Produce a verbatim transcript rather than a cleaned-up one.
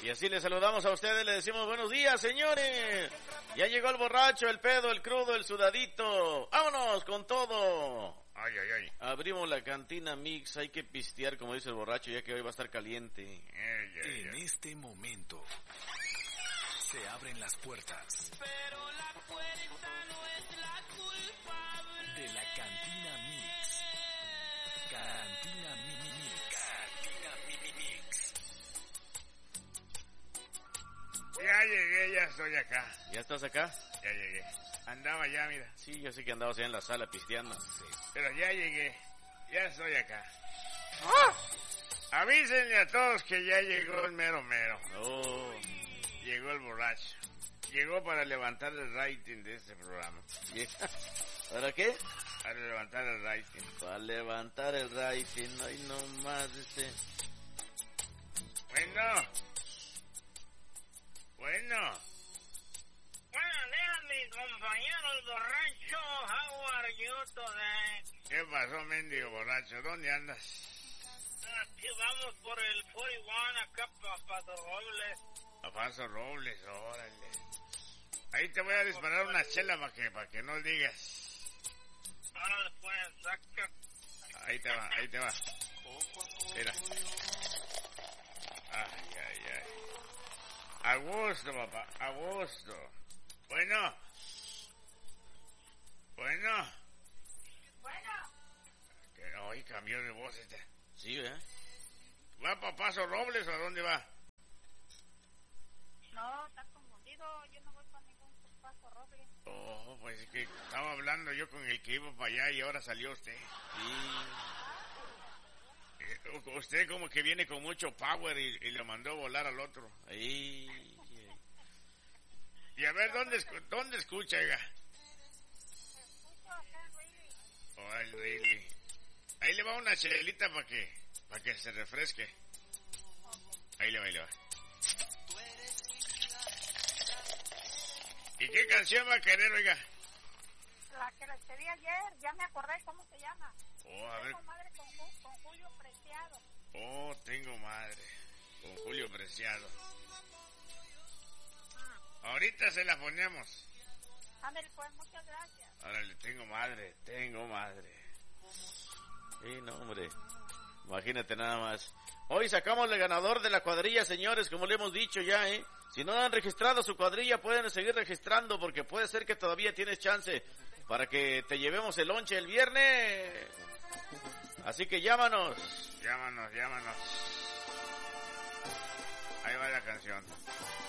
Y así le saludamos a ustedes, le decimos buenos días, señores. Ya llegó el borracho, el pedo, el crudo, el sudadito. ¡Vámonos con todo! Ay, ay, ay. Abrimos la cantina Mix, hay que pistear, como dice el borracho, ya que hoy va a estar caliente. Ay, ay, En ay. este momento se abren las puertas. Pero la puerta no es la culpable. De la cantina Mix. Cantina Mini Mix. Cantina Mini Mix. Ya llegué, ya estoy acá. ¿Ya estás acá? Ya llegué. Andaba ya, mira. Sí, yo sé que andabas allá en la sala pisteando. Sí. Pero ya llegué. Ya estoy acá. ¡Ah! Avísenle a todos que ya llegó el mero mero. Oh, Llegó el borracho. Llegó para levantar el rating de este programa. ¿para qué? Para levantar el rating. Para levantar el rating, ay no más, este... Bueno. Bueno. Buenos días, mi compañero el borracho. How are you today? ¿Qué pasó, mendigo borracho? ¿Dónde andas? Aquí vamos por el cuarenta y uno acá para Paso Robles. A Paso Robles, órale. Ahí te voy a disparar una chela para que, para que no digas. Ahora pues, saca. Ahí te va, ahí te va. Mira. Ay, ay, ay. A gusto, papá, a gusto. Bueno. Bueno. Bueno. Que hoy cambió de voz este. Sí, ¿eh? ¿Va para Paso Robles o a dónde va? No, está confundido. Yo no voy para ningún Paso Robles. Oh, pues es que estaba hablando yo con el que iba para allá y ahora salió usted. Eh, Usted como que viene con mucho power y, y le mandó a volar al otro. Ahí... Y a ver, ¿dónde, escu- dónde escucha, oiga? Escucho acá, Willy. Oh, el Riley. Ahí le va una chelita para que, para que se refresque. Ahí le va, ahí le va. ¿Y qué canción va a querer, oiga? La que les pedí ayer, ya me acordé cómo se llama. Oh, a ver. Tengo madre con, Ju- con Julio Preciado. Oh, tengo madre. Con Julio Preciado. Ahorita se la ponemos. Ándale, pues, muchas gracias. Órale, tengo madre, tengo madre. Sí, no, hombre. Imagínate nada más. Hoy sacamos el ganador de la cuadrilla, señores, como le hemos dicho ya, ¿eh? Si no han registrado su cuadrilla, pueden seguir registrando, porque puede ser que todavía tienes chance para que te llevemos el lonche el viernes. Así que llámanos. Llámanos, llámanos. Ahí va la canción.